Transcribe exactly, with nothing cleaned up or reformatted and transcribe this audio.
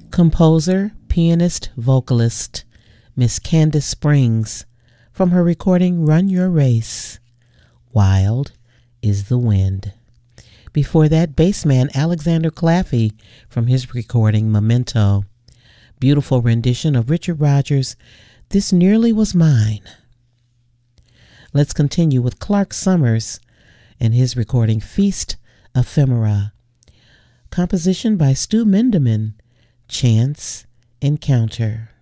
Composer, pianist, vocalist, Miss Candace Springs, from her recording Run Your Race, Wild is the Wind. Before that, bassman Alexander Claffey from his recording Memento. Beautiful rendition of Richard Rodgers' This Nearly Was Mine. Let's continue with Clark Summers and his recording Feast Ephemera. Composition by Stu Mindeman, Chance Encounter.